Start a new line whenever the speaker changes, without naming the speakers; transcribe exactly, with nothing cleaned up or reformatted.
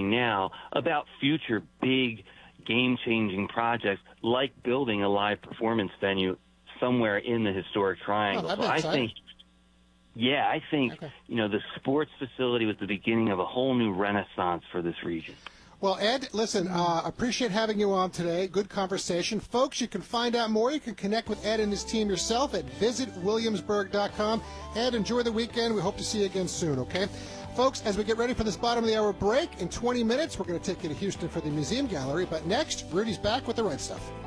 talking now about future big game-changing projects like building a live performance venue somewhere in the historic triangle.
Oh,
so I think, yeah, I think,
okay.
you know, the sports facility was the beginning of a whole new renaissance for this region.
Well, Ed, listen, uh, appreciate having you on today. Good conversation. Folks, you can find out more. You can connect with Ed and his team yourself at visit williamsburg dot com. Ed, enjoy the weekend. We hope to see you again soon, okay? Folks, as we get ready for this bottom of the hour break, in twenty minutes, we're going to take you to Houston for the Museum Gallery. But next, Rudy's back with the Red Stuff.